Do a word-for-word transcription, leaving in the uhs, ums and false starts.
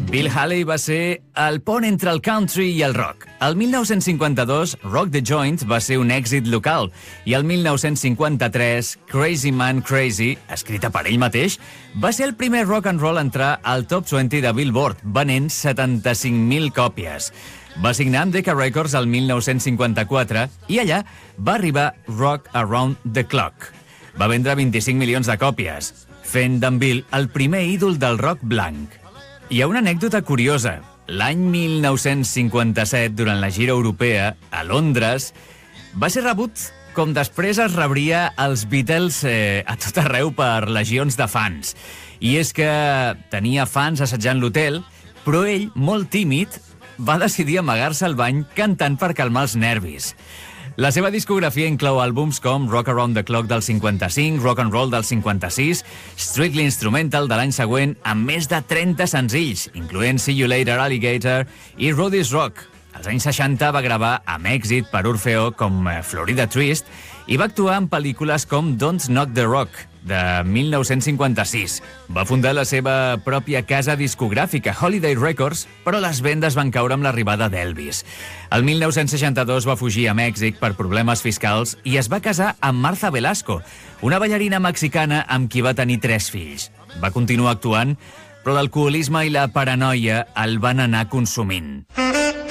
Bill Haley va ser el pont entre el country i el rock. El mil nou-cents cinquanta-dos, Rock the Joint va ser un èxit local i el mil nou-cents cinquanta-tres, Crazy Man Crazy, escrita per ell mateix, va ser el primer rock and roll a entrar al top vint de Billboard, venent setanta-cinc mil còpies. Va signar amb Decca Records el mil nou-cents cinquanta-quatre i allà va arribar Rock Around the Clock. Va vendre vint-i-cinc milions de còpies, fent d'en Bill el primer ídol del rock blanc. Hi ha una anècdota curiosa. L'any mil nou-cents cinquanta-set, durant la gira europea, a Londres, va ser rebut com després es rebria els Beatles eh, a tot arreu per legions de fans. I és que tenia fans assetjant l'hotel, però ell, molt tímid, va decidir amagar-se al bany cantant per calmar els nervis. La seva discografia inclou àlbums com Rock Around the Clock del cinquanta-cinc, Rock and Roll del cinquanta-sis, Strictly Instrumental de l'any següent, amb més de trenta senzills, incloent See You Later Alligator i Roddy's Rock. Als anys seixanta va gravar amb èxit per Orfeo com Florida Twist i va actuar en pel·lícules com Don't Knock the Rock, de mil nou-cents cinquanta-sis. Va fundar la seva pròpia casa discogràfica, Holiday Records, però les vendes van caure amb l'arribada d'Elvis. El mil nou-cents seixanta-dos va fugir a Mèxic per problemes fiscals i es va casar amb Martha Velasco, una ballarina mexicana amb qui va tenir tres fills. Va continuar actuant, però l'alcoholisme i la paranoia el van anar consumint.